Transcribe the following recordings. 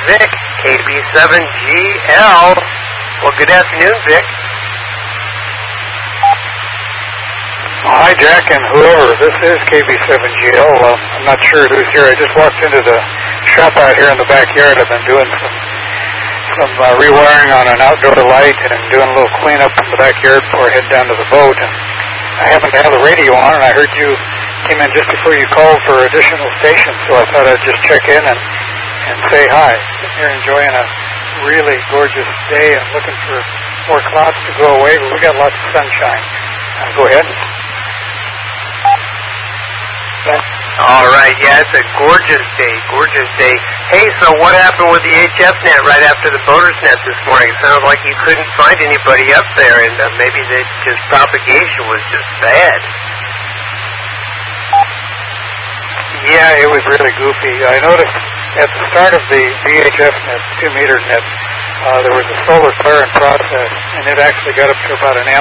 Vic, KB7GL. Well, good afternoon, Vic. Hi, Jack, and whoever. This is KB7GL. I'm not sure who's here. I just walked into the shop out here in the backyard. I've been doing some rewiring on an outdoor light and doing a little cleanup in the backyard before I head down to the boat. And I happen to have the radio on, and I heard you came in just before you called for additional stations, so I thought I'd just check in and say hi. Sitting here enjoying a really gorgeous day and looking for more clouds to go away, but we got lots of sunshine. Go ahead. All right, yeah, it's a gorgeous day, gorgeous day. Hey, so what happened with the HF net right after the boater's net this morning? It sounded like you couldn't find anybody up there, and maybe just propagation was just bad. Yeah, it was really goofy. I noticed at the start of the VHF net, 2-meter net, there was a solar flare in process, and it actually got up to about an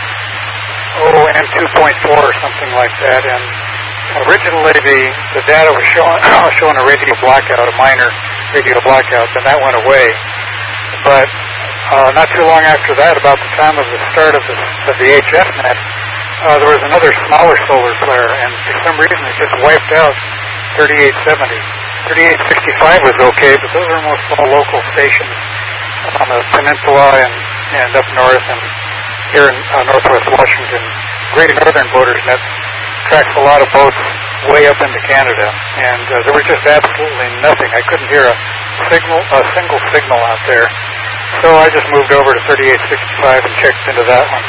M2.4 or something like that, and originally the data was showing a radio blackout, a minor radio blackout, and that went away. But not too long after that, about the time of the start of the HF net, there was another smaller solar flare, and for some reason it just wiped out 3870. 3865 was okay, but those are most all local stations on the peninsula and up north and here in northwest Washington. Great Northern Boaters Net tracks a lot of boats way up into Canada, and there was just absolutely nothing. I couldn't hear a single signal out there. So I just moved over to 3865 and checked into that one.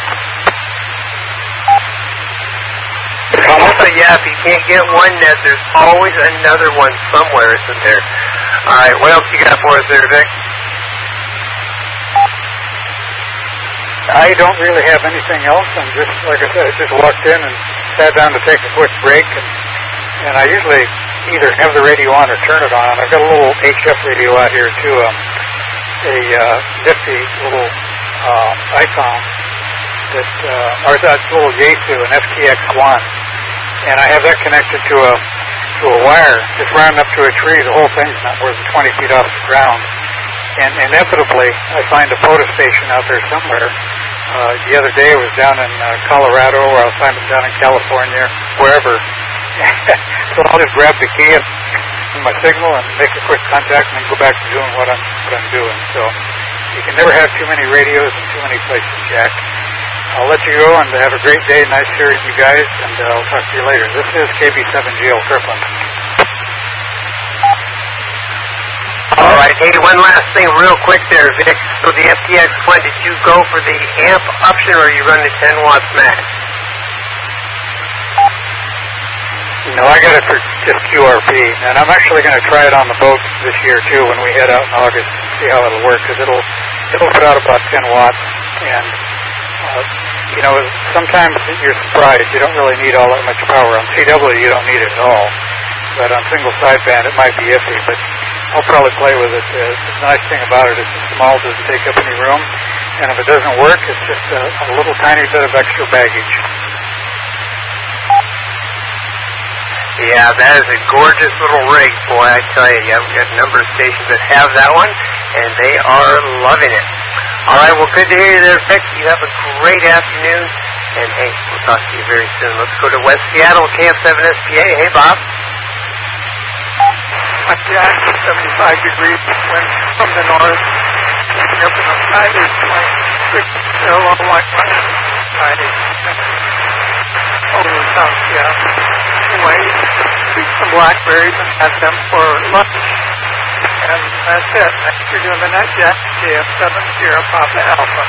Also, yeah, if you can't get one net, there's always another one somewhere, isn't there? All right, what else you got for us there, Vic? I don't really have anything else. I'm just, like I said, I just walked in and sat down to take a quick break, and I usually either have the radio on or turn it on. I've got a little HF radio out here too, a nifty little icon or that little Yaesu, an FTX1, and I have that connected to a wire just running up to a tree. The whole thing's not more than 20 feet off the ground. And inevitably, I find a photo station out there somewhere. The other day I was down in Colorado, or I'll find them down in California, wherever. So I'll just grab the key and my signal and make a quick contact and then go back to doing what I'm doing. So you can never have too many radios in too many places, Jack. I'll let you go and have a great day. Nice hearing you guys, and I'll talk to you later. This is KB7GL Kirkland. All right, hey, one last thing real quick there, Vic. So the FTX1, did you go for the amp option or are you running 10 watts max? No, I got it for just QRP, and I'm actually going to try it on the boat this year too when we head out in August to see how it'll work, because it'll put out about 10 watts, and sometimes you're surprised. You don't really need all that much power. On CW, you don't need it at all, but on single sideband, it might be iffy, but I'll probably play with it. The nice thing about it is it's small, doesn't take up any room, and if it doesn't work, it's just a little tiny bit of extra baggage. Yeah, that is a gorgeous little rig, boy, I tell you. Yeah, we've got a number of stations that have that one, and they are loving it. All right, well, good to hear you there, Vic. You have a great afternoon, and hey, we'll talk to you very soon. Let's go to West Seattle, KF7SPA. Hey, Bob. I'm Jack, 75 degrees wind from the north. Looking up in the sky, there's like parallel white lines in the sky. Over the south, yeah. Anyway, took some blackberries and had them for lunch. And that's it. Thanks for doing the net, Jack. KF70 Papa Alpha.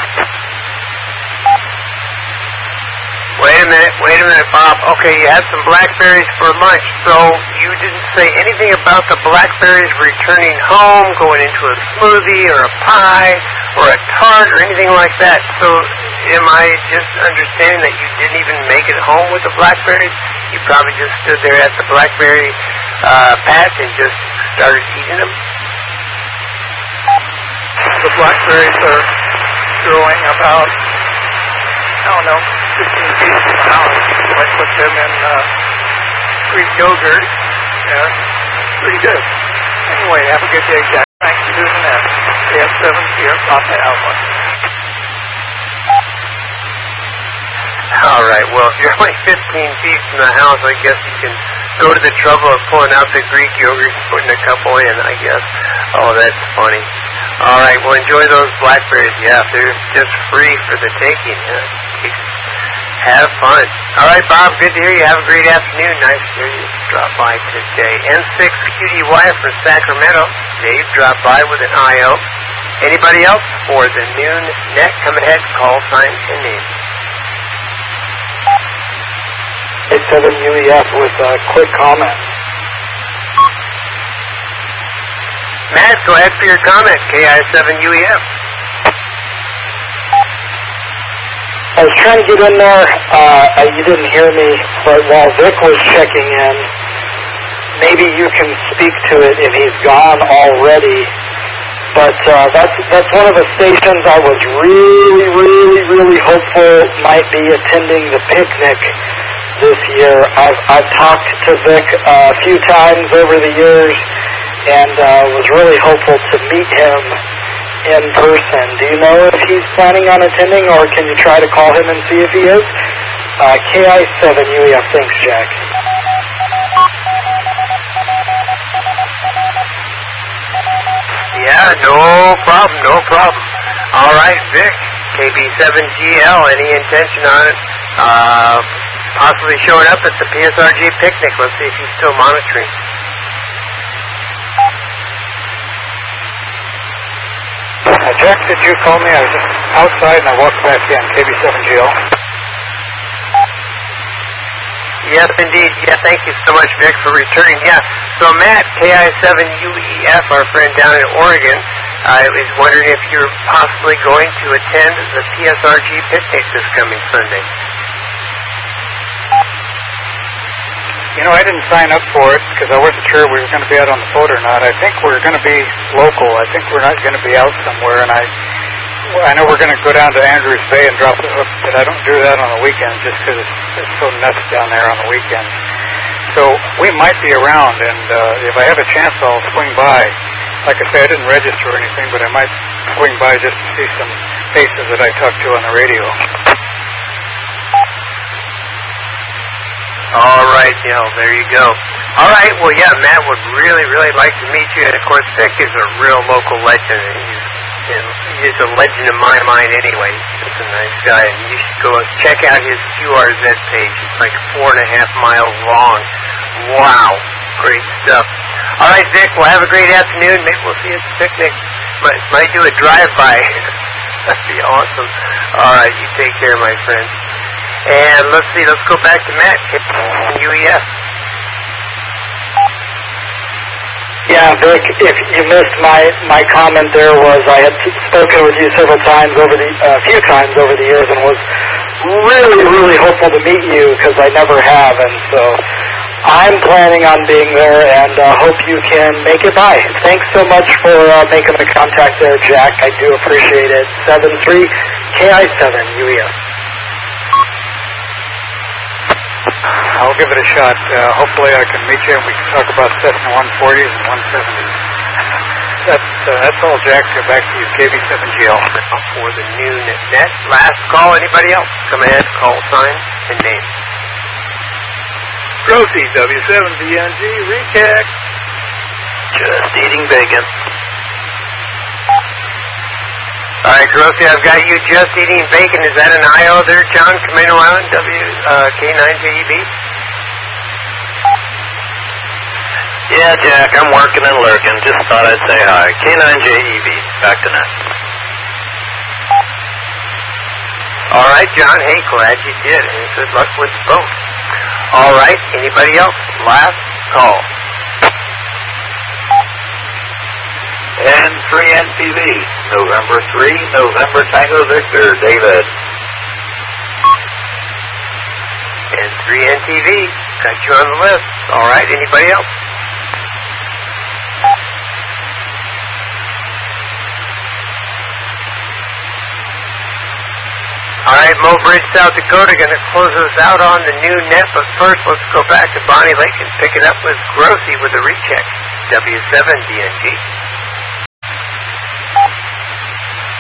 Wait a minute, Bob. Okay, you had some blackberries for lunch, so you didn't say anything about the blackberries returning home, going into a smoothie or a pie or a tart or anything like that. So am I just understanding that you didn't even make it home with the blackberries? You probably just stood there at the blackberry patch and just started eating them? The blackberries are growing about, I don't know, 15 feet from the house. I put them in Greek yogurt, and pretty good. Anyway, have a good day, Jack. Thanks. Sierra Papa Alpha. All right, well, if you're only 15 feet from the house, I guess you can go to the trouble of pulling out the Greek yogurt and putting a couple in, I guess. Oh, that's funny. All right, well, enjoy those blackberries. Yeah, they're just free for the taking. Have fun. All right, Bob, good to hear you. Have a great afternoon. Nice to hear you drop by today. N6QDY from Sacramento. Dave dropped by with an IO. Anybody else for the noon net? Come ahead, call sign and name. 87UEF with a quick comment. Matt, go ahead for your comment. KI7UEF. I was trying to get in there. You didn't hear me, but while Vic was checking in, maybe you can speak to it if he's gone already. But that's one of the stations I was really hopeful might be attending the picnic this year. I've talked to Vic a few times over the years, and was really hopeful to meet him in person. Do you know if he's planning on attending, or can you try to call him and see if he is? KI7UEF, thanks, Jack. Yeah, no problem. All right, Vic, KB7GL, any intention on it? Possibly showing up at the PSRG picnic. Let's see if he's still monitoring. Jack, did you call me? I was just outside and I walked back in. KB7GL. Yes, indeed. Yeah, thank you so much, Vic, for returning. Yeah, so Matt, KI7UEF, our friend down in Oregon, I was wondering if you're possibly going to attend the PSRG picnic this coming Sunday. You know, I didn't sign up for it because I wasn't sure we were going to be out on the boat or not. I think we're going to be local. I think we're not going to be out somewhere, and I know we're going to go down to Andrews Bay and drop the hook, but I don't do that on the weekends just because it's so nuts down there on the weekends. So we might be around, and if I have a chance, I'll swing by. Like I say, I didn't register or anything, but I might swing by just to see some faces that I talked to on the radio. All right, there you go. All right, well, yeah, Matt would really like to meet you. And, of course, Vic is a real local legend. He's a legend in my mind anyway. He's just a nice guy. And you should go and check out his QRZ page. It's like 4.5 miles long. Wow, great stuff. All right, Vic, well, have a great afternoon. Maybe we'll see you at the picnic. Might do a drive-by. That'd be awesome. All right, you take care, my friend. And let's go back to Matt, UEF. Yeah, Vic, if you missed my comment there was I had spoken with you several times a few times over the years and was really hopeful to meet you because I never have, and so I'm planning on being there and hope you can make it by. Thanks so much for making the contact there, Jack. I do appreciate it. 73 KI7 UEF. I'll give it a shot. Hopefully I can meet you and we can talk about Cessna 140s and 170s. That's all, Jack. Back to you, KB7GL. For the noon net. Last call. Anybody else? Come ahead, call sign and name. Grossi, W7VNG, recap. Just eating bacon. All right, Grossi, I've got you just eating bacon. Is that an IO there, John? Camino Island, K9JEB? Yeah, Jack, I'm working and lurking. Just thought I'd say hi. K9JEB, back to net. All right, John. Hey, glad you did. And good luck with both. All right, anybody else? Last call. N3NTV, November 3, November Tango Victor, David. N3NTV, got you on the list. All right, anybody else? All right, Mo Bridge, South Dakota, going to close us out on the new net, but first let's go back to Bonnie Lake and pick it up with Grossi with a recheck. W7DNG.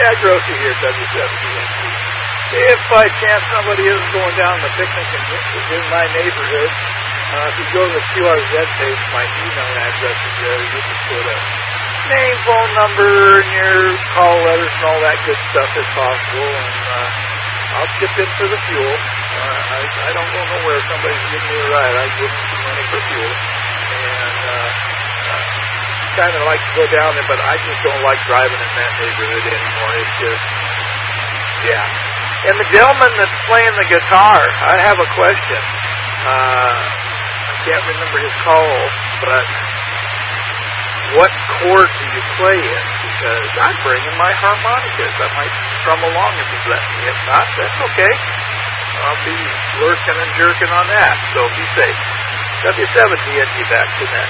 Matt Grossi here at W7DNG. If by chance somebody isn't going down the picnic in my neighborhood, if you go to the QRZ page, my email address is there. You can put a name, phone number, and your call letters and all that good stuff if possible, and I'll chip in for the fuel. I don't go nowhere. Somebody's giving me a ride. I give them some money for fuel. And kind of like to go down there, but I just don't like driving in that neighborhood anymore. It's just, yeah. And the gentleman that's playing the guitar, I have a question. I can't remember his call, but what chord do you play in? Because I'm bringing my harmonicas. I might strum along if you let me. If not, that's okay. I'll be lurking and jerking on that. So be safe. W7DNG back to that.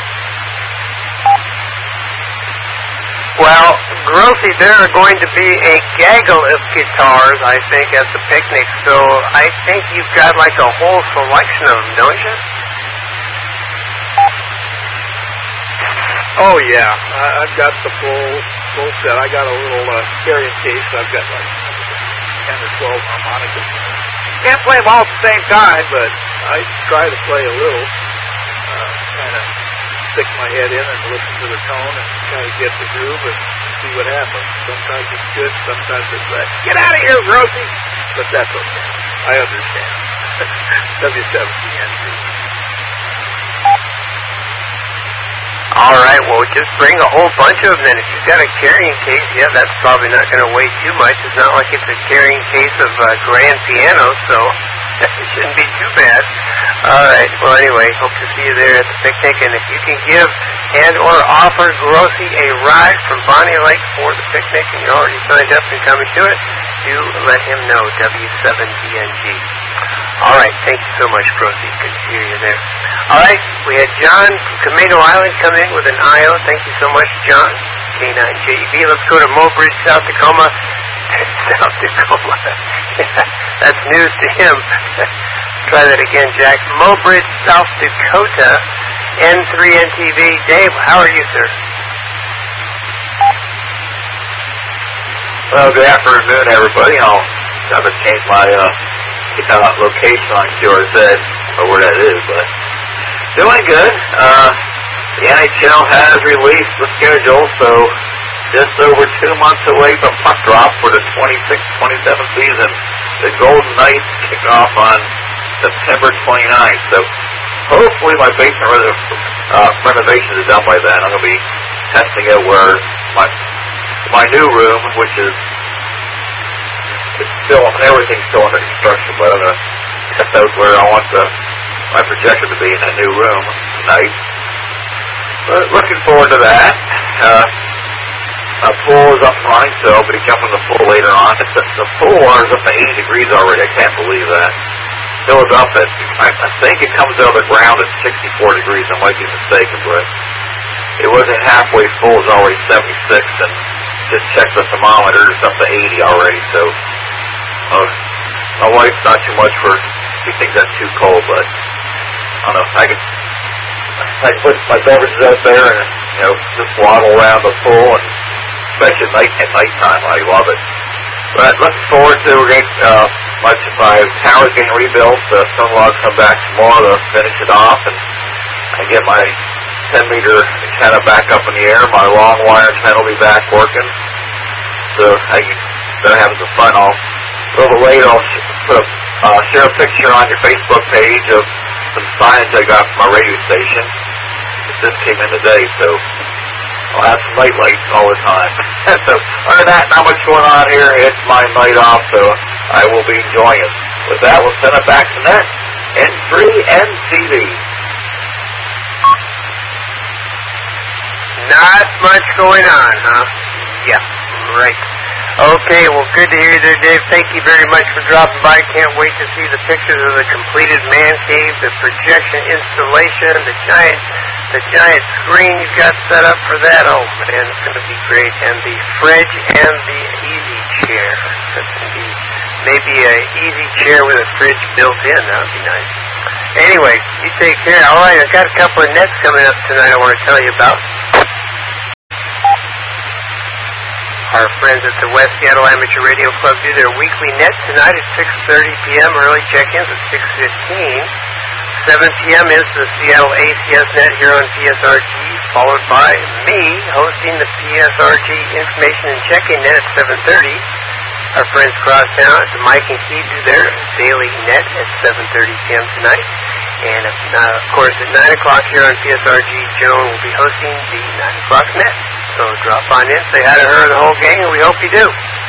Well, Grossi, there are going to be a gaggle of guitars, I think, at the picnic. So I think you've got like a whole selection of them, don't you? Oh yeah, I've got the full set. I got a little carrying case. I've got like 10 or 12 harmonicas. Can't play them all at the same time, but I try to play a little. Kind of stick my head in and listen to the tone and try to get the groove and see what happens. Sometimes it's good, sometimes it's like, get out of here, Grossi! But that's okay. I understand. W7DNG. All right, well, just bring a whole bunch of them then. If you've got a carrying case, yeah, that's probably not going to weigh too much. It's not like it's a carrying case of grand piano, so it shouldn't be too bad. All right, well, anyway, hope to see you there at the picnic. And if you can give and or offer Grossi a ride from Bonnie Lake for the picnic, and you're already signed up and coming to it, do let him know, W7DNG. All right, thank you so much, Grossi. Good to hear you there. All right, we had John from Camino Island come in with an IO. Thank you so much, John. K9JEB. Let's go to Mobridge, South Tacoma. South Tacoma. That's news to him. Try that again, Jack. Mobridge, South Dakota. N3NTV. Dave, how are you, sir? Well, good afternoon, everybody. I'll have to change my location on QRZ, or where that is, but doing good. The NHL has released the schedule, so just over 2 months away from puck drop for the 26-27 season. The Golden Knights kick off on September 29th, so hopefully my basement renovation is done by then. I'm going to be testing it where my new room, which is everything's still under construction, but I'm going to test out where I want my projector to be in a new room tonight. But looking forward to that. My pool is up and running, so I'll be jumping the pool later on. The pool water's up to 80 degrees already. I can't believe that. Still is up at, I think it comes out of the ground at 64 degrees. I might be mistaken, but it wasn't halfway full. It's already 76, and just checked the thermometer. It's up to 80 already, so my wife's not too much for, she thinks that's too cold, but I don't know. I can put my beverages out there and, just waddle around the pool, and especially at nighttime, I love it. But looking forward to, we're getting, my tower's getting rebuilt. The stone logs come back tomorrow to finish it off, and I get my 10-meter antenna back up in the air. My long wire antenna will be back working. So I'm having some fun. A little bit later, I'll share a picture on your Facebook page of some signs I got from my radio station. This came in today, so I'll have some night lights all the time. So other than that, not much going on here. It's my night off, so I will be enjoying it. With that, we'll send it back to net. N3NTV. Not much going on, huh? Yeah, right. Okay, well, good to hear you there, Dave. Thank you very much for dropping by. Can't wait to see the pictures of the completed man cave, the projection installation, the giant screen you've got set up for that. Oh, man, it's going to be great. And the fridge and the easy chair. That's going to be maybe an easy chair with a fridge built in. That would be nice. Anyway, you take care. All right, I've got a couple of nets coming up tonight I want to tell you about. Our friends at the West Seattle Amateur Radio Club do their weekly net tonight at 6:30 p.m. Early check-ins at 6:15. 7 p.m. is the Seattle ACS net here on PSRG, followed by me hosting the PSRG Information and Check-in net at 7:30. Our friends across town at the Mike and Keith do their daily net at 7:30 p.m. tonight. And of course at 9 o'clock here on PSRG, Joan will be hosting the 9 o'clock net. So drop on in, say hi to her and the whole gang, and we hope you do.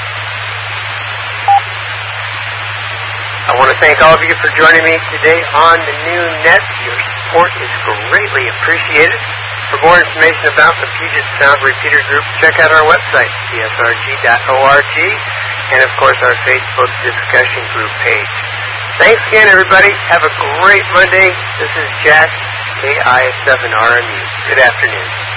I want to thank all of you for joining me today on the new net. Your support is greatly appreciated. For more information about the Puget Sound Repeater Group, check out our website, psrg.org, and of course our Facebook discussion group page. Thanks again, everybody. Have a great Monday. This is Jack, KI7RMU. Good afternoon.